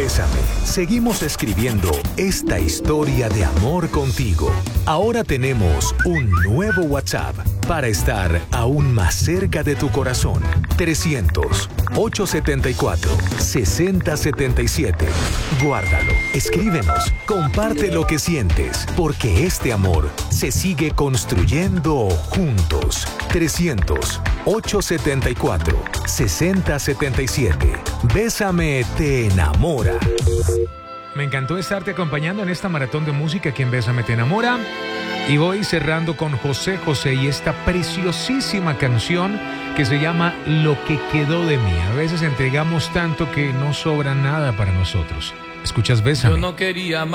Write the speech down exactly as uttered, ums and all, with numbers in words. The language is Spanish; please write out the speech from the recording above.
Bésame, seguimos escribiendo esta historia de amor contigo. Ahora tenemos un nuevo WhatsApp para estar aún más cerca de tu corazón. trescientos, ochocientos setenta y cuatro, sesenta setenta y siete. Guárdalo, escríbenos, comparte lo que sientes, porque este amor se sigue construyendo juntos. trescientos, ochocientos setenta y cuatro, sesenta setenta y siete. Bésame te enamora. Me encantó estarte acompañando en esta maratón de música aquí en Bésame te enamora. Y voy cerrando con José José y esta preciosísima canción que se llama Lo que quedó de mí. A veces entregamos tanto que no sobra nada para nosotros. ¿Escuchas Bésame? Yo no quería más.